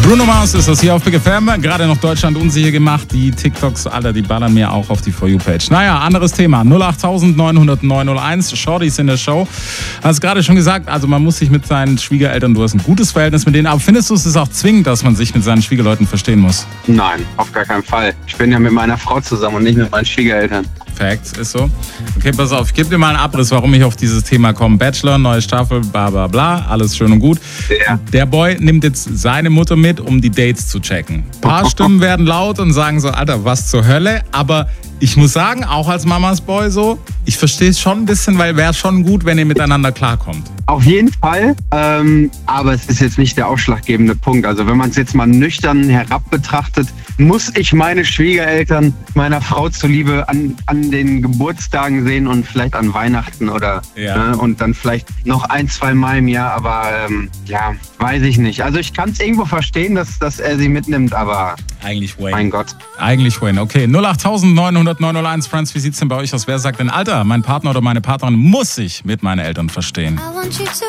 Bruno Mars ist das hier auf Big FM. Gerade noch Deutschland unsicher gemacht. Die TikToks, Alter, die ballern mir auch auf die For You-Page. Naja, anderes Thema. 08000 900 901. Shorties in der Show. Hast gerade schon gesagt, also man muss sich mit seinen Schwiegereltern, du hast ein gutes Verhältnis mit denen. Aber findest du, es ist auch zwingend, dass man sich mit seinen Schwiegerleuten verstehen muss? Nein, auf gar keinen Fall. Ich bin ja mit meiner Frau zusammen und nicht mit meinen Schwiegereltern. Facts, ist so. Okay, pass auf, ich gebe dir mal einen Abriss, warum ich auf dieses Thema komme. Bachelor, neue Staffel, bla bla bla, alles schön und gut. Ja. Der Boy nimmt jetzt seine Mutter mit, um die Dates zu checken. Ein paar Stimmen werden laut und sagen so, Alter, was zur Hölle? Aber ich muss sagen, auch als Mamas Boy so, ich verstehe es schon ein bisschen, weil wäre schon gut, wenn ihr miteinander klarkommt. Auf jeden Fall, aber es ist jetzt nicht der ausschlaggebende Punkt. Also wenn man es jetzt mal nüchtern herab betrachtet, muss ich meine Schwiegereltern meiner Frau zuliebe an den Geburtstagen sehen und vielleicht an Weihnachten oder und dann vielleicht noch 1-2 Mal im Jahr, aber weiß ich nicht. Also ich kann es irgendwo verstehen, dass er sie mitnimmt, aber eigentlich Wayne. Mein Gott. Eigentlich Wayne. Okay, 08000 900 901. Friends, wie sieht's denn bei euch aus? Wer sagt denn, Alter, mein Partner oder meine Partnerin muss sich mit meinen Eltern verstehen?